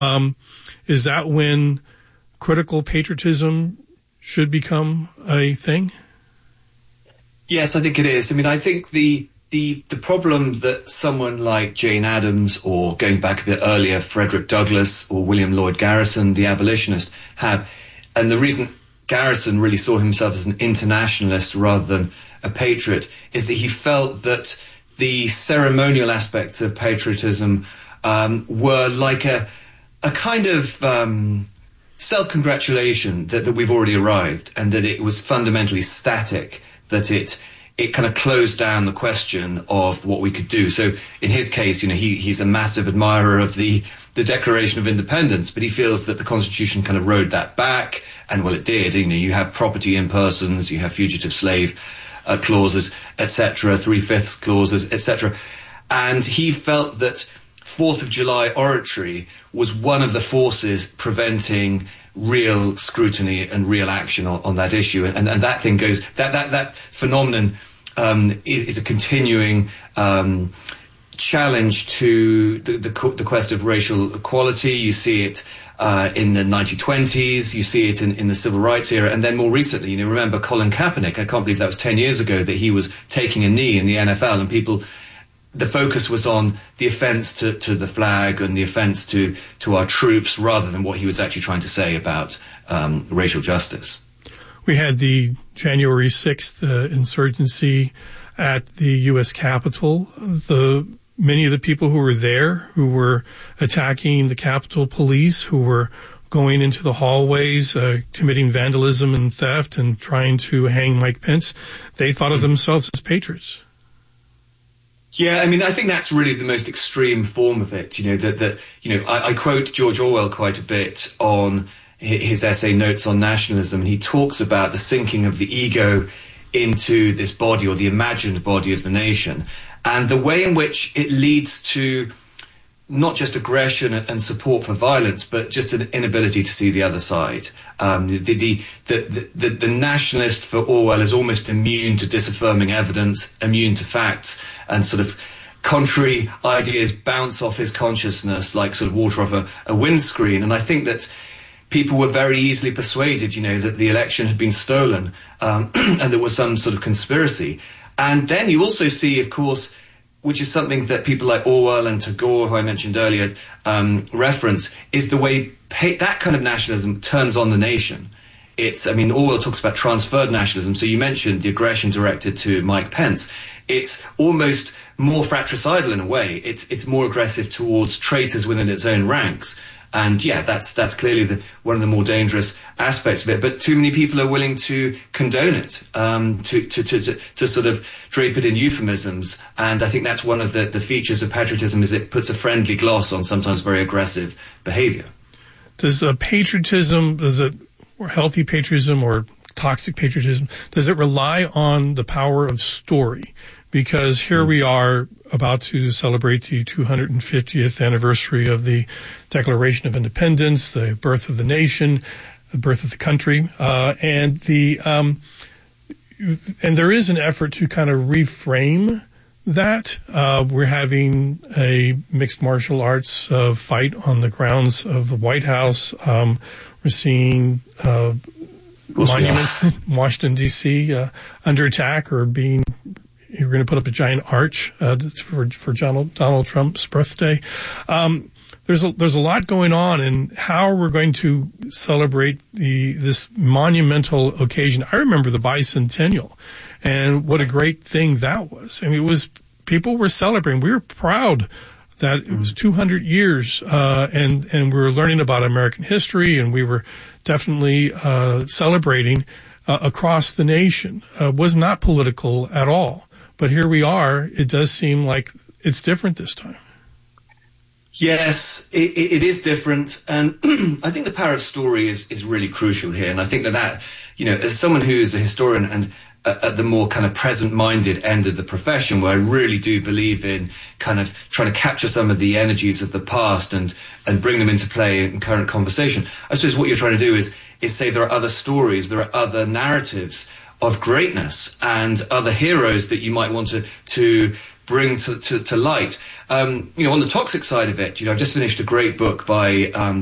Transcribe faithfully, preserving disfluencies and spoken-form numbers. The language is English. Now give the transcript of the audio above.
Um, is that when critical patriotism should become a thing? Yes, I think it is. I mean, I think the the the problem that someone like Jane Addams, or going back a bit earlier, Frederick Douglass or William Lloyd Garrison, the abolitionist, have, and the reason Garrison really saw himself as an internationalist rather than a patriot, is that he felt that the ceremonial aspects of patriotism um, were like a a kind of um, self-congratulation that, that we've already arrived, and that it was fundamentally static, that it it kind of closed down the question of what we could do. So in his case, you know, he he's a massive admirer of the the Declaration of Independence, but he feels that the Constitution kind of rode that back, and well, it did. You know, you have property in persons, you have fugitive slave uh, clauses, et cetera, three-fifths clauses, et cetera, and he felt that Fourth of July oratory was one of the forces preventing real scrutiny and real action on, on that issue, and, and that thing goes that that that phenomenon um, is, is a continuing um, challenge to the, the the quest of racial equality. You see it uh, in the nineteen twenties, you see it in, in the civil rights era, and then more recently, you know, remember Colin Kaepernick? I can't believe that was ten years ago that he was taking a knee in the N F L, and people. The focus was on the offence to, to the flag and the offence to, to our troops, rather than what he was actually trying to say about um, racial justice. We had the January sixth uh, insurgency at the U S Capitol. The many of the people who were there, who were attacking the Capitol Police, who were going into the hallways, uh, committing vandalism and theft and trying to hang Mike Pence, they thought of themselves as patriots. Yeah, I mean, I think that's really the most extreme form of it. You know, that, that you know, I, I quote George Orwell quite a bit on his essay Notes on Nationalism, and he talks about the sinking of the ego into this body, or the imagined body of the nation, and the way in which it leads to not just aggression and support for violence, but just an inability to see the other side. Um, the, the, the, the, the nationalist for Orwell is almost immune to disaffirming evidence, immune to facts, and sort of contrary ideas bounce off his consciousness like sort of water off a, a windscreen. And I think that people were very easily persuaded, you know, that the election had been stolen, um, and there was some sort of conspiracy. And then you also see, of course, which is something that people like Orwell and Tagore, who I mentioned earlier, um, reference, is the way pa- that kind of nationalism turns on the nation. It's, I mean, Orwell talks about transferred nationalism. So you mentioned the aggression directed to Mike Pence. It's almost more fratricidal in a way. It's it's more aggressive towards traitors within its own ranks. And yeah, that's that's clearly the, one of the more dangerous aspects of it. But too many people are willing to condone it, um, to, to, to, to, to sort of drape it in euphemisms. And I think that's one of the, the features of patriotism, is it puts a friendly gloss on sometimes very aggressive behavior. Does uh, patriotism, does it, or healthy patriotism or toxic patriotism, does it rely on the power of story? Because here we are about to celebrate the two hundred fiftieth anniversary of the Declaration of Independence, the birth of the nation, the birth of the country, uh, and the um, and there is an effort to kind of reframe that. Uh, we're having a mixed martial arts uh, fight on the grounds of the White House. Um, we're seeing uh, monuments in Washington, D C uh, under attack or being. You're going to put up a giant arch uh, for for Donald, Donald Trump's birthday. Um, there's a there's a lot going on, and how we're going to celebrate the this monumental occasion. I remember the bicentennial, and what a great thing that was. I mean, it was people were celebrating. We were proud that it was two hundred years, uh, and and we were learning about American history, and we were definitely uh, celebrating uh, across the nation. Uh, was not political at all. But here we are. It does seem like it's different this time. Yes, it, it is different. And I think the power of story is, is really crucial here. And I think that that, you know, as someone who is a historian and uh, at the more kind of present-minded end of the profession, where I really do believe in kind of trying to capture some of the energies of the past and, and bring them into play in current conversation, I suppose what you're trying to do is, is say there are other stories, there are other narratives of greatness and other heroes that you might want to, to bring to, to, to light. Um, you know, on the toxic side of it, you know, I've just finished a great book by um,